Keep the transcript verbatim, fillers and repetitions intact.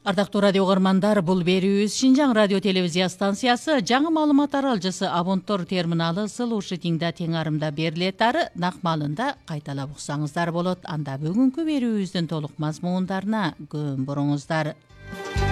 Ардактуу радио угармандар, бул берүүбүз Шинжаң радио телевизия станциясы жаңы маалымат аралжысы Абонтор терминалы Слушатиңда тең арымда берилет ары нак маалында кайталап уксаңыздар болот. Анда бүгүнкү берүүбүздүн толук мазмундарына көөн буруңуздар.